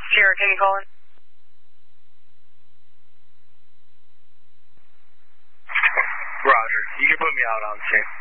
Sierra, can you call in? Roger. You can put me out on scene.